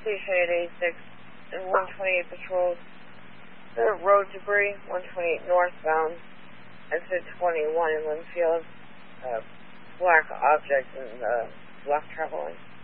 station at 86 and 128 patrols. Road debris, 128 northbound, exit 21 in Linfield. Black object in the left travel lane.